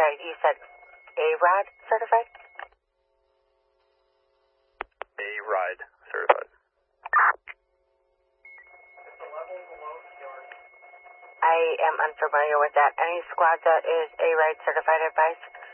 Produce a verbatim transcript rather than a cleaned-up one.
sorry, you said A-ROD certified? A-RIDE certified. I am unfamiliar with that. Any squad that is A-RIDE certified advice?